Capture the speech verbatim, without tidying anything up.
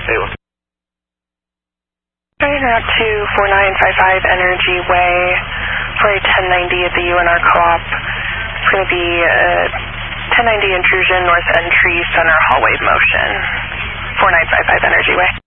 Salem. Turning out to four nine five five Energy Way for a ten ninety at the U N R Co-op. It's going to be a ten ninety intrusion, north entry, center hallway motion. four nine five five Energy Way.